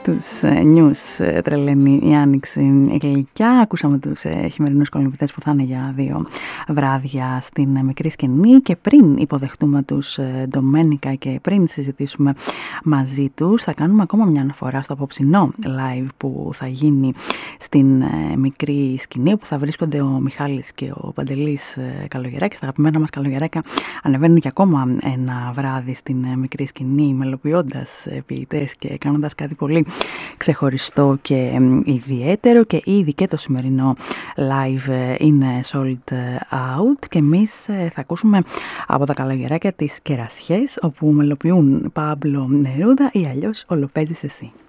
Τους νιους τρελαίνει η άνοιξη γλυκιά. Ακούσαμε τους χειμερινούς κολυμβητές που θα είναι για 2 βράδια στην μικρή σκηνή, και πριν υποδεχτούμε τους Ντομένικα και πριν συζητήσουμε μαζί τους, θα κάνουμε ακόμα μια αναφορά στο απόψινό live που θα γίνει στην μικρή σκηνή, που θα βρίσκονται ο Μιχάλης και ο Παντελής Καλογεράκης, τα αγαπημένα μας Καλογεράκια. Ανεβαίνουν και ακόμα ένα βράδυ στην μικρή σκηνή, μελοποιώντας ποιητές και κάνοντας κάτι πολύ ξεχωριστό και ιδιαίτερο, και ήδη και το σημερινό live είναι sold out, και εμείς θα ακούσουμε από τα Καλογεράκια τις Κερασιές, όπου μελοποιούν Παύλο Νερούδα ή αλλιώς «Όλο παίζεις εσύ».